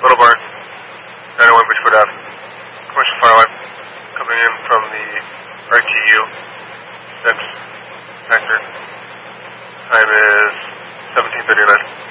Little Barn, 901 Bridgeport Ave. Commercial fire alarm coming in from the RTU 6 sector. Time is 17:39.